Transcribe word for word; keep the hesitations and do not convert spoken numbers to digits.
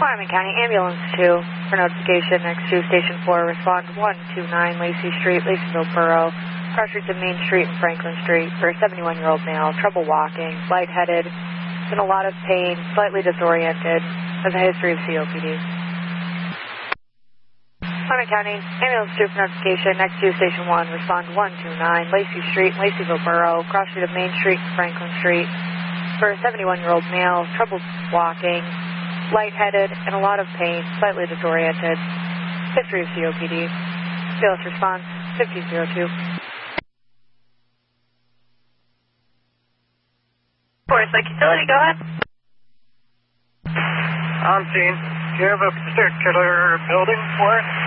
Wyoming County Ambulance two for notification next to Station four. Respond one two nine Lacey Street, Laceyville Borough. Cross streets of Main Street and Franklin Street for a seventy-one-year-old male. Trouble walking, lightheaded, in a lot of pain, slightly disoriented. Has a history of C O P D. Wyoming County Ambulance two for notification next to Station one. Respond one two nine Lacey Street, Laceyville Borough. Cross street of Main Street and Franklin Street for a seventy-one-year-old male. Trouble walking, lightheaded, in a lot of pain, slightly disoriented. History of C O P D. B L S response fifteen oh two. Forest Lake Utility, go ahead. On scene. Do you have a particular building for it?